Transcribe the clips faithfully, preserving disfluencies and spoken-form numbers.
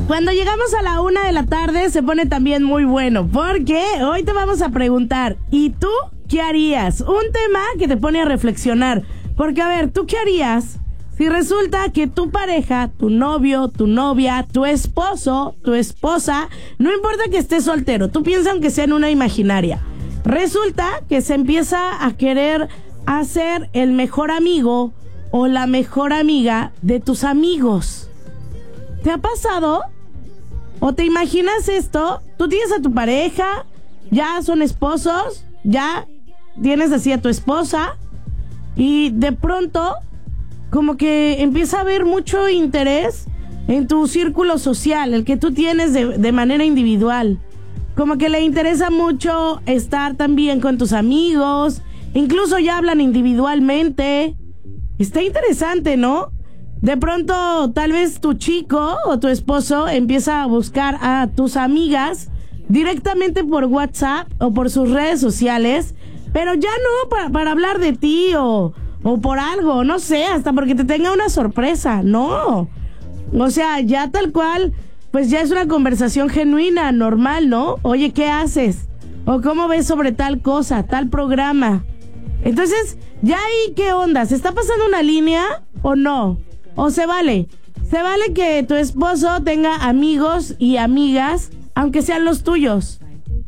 Cuando llegamos a la una de la tarde se pone también muy bueno, porque hoy te vamos a preguntar, ¿y tú qué harías? Un tema que te pone a reflexionar, porque a ver, ¿tú qué harías si resulta que tu pareja, tu novio, tu novia, tu esposo, tu esposa, no importa que estés soltero, tú piensa aunque sea en una imaginaria, resulta que se empieza a querer hacer el mejor amigo o la mejor amiga de tus amigos? ¿Te ha pasado? ¿O te imaginas esto? Tú tienes a tu pareja, ya son esposos, ya tienes así a tu esposa, y de pronto como que empieza a haber mucho interés en tu círculo social, el que tú tienes de, de manera individual. Como que le interesa mucho estar también con tus amigos, incluso ya hablan individualmente. Está interesante, ¿no? De pronto, tal vez tu chico o tu esposo empieza a buscar a tus amigas directamente por WhatsApp o por sus redes sociales, pero ya no para, para hablar de ti o, o por algo, no sé, hasta porque te tenga una sorpresa, no. O sea, ya tal cual, pues ya es una conversación genuina, normal, ¿no? Oye, ¿qué haces? O ¿cómo ves sobre tal cosa, tal programa? Entonces, ya ahí, ¿qué onda? ¿Se está pasando una línea o no? ¿O se vale? Se vale que tu esposo tenga amigos y amigas, aunque sean los tuyos.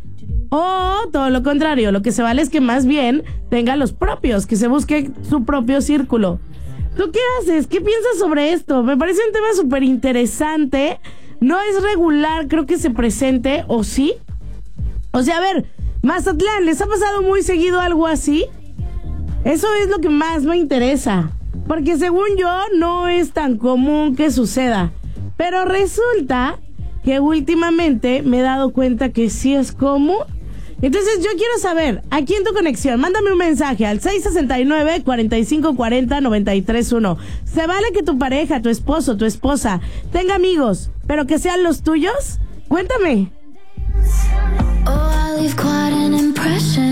O todo lo contrario, lo que se vale es que más bien tenga los propios, que se busque su propio círculo. ¿Tú qué haces? ¿Qué piensas sobre esto? Me parece un tema súper interesante. No es regular, creo que se presente, ¿o sí? O sea, a ver, Mazatlán, ¿les ha pasado muy seguido algo así? Eso es lo que más me interesa. Porque según yo no es tan común que suceda, pero resulta que últimamente me he dado cuenta que sí es común. Entonces yo quiero saber, aquí en tu conexión, mándame un mensaje al seis sesenta y nueve, cuarenta y cinco cuarenta, noventa y tres uno. ¿Se vale que tu pareja, tu esposo, tu esposa tenga amigos, pero que sean los tuyos? Cuéntame. Oh, I leave quite an impression.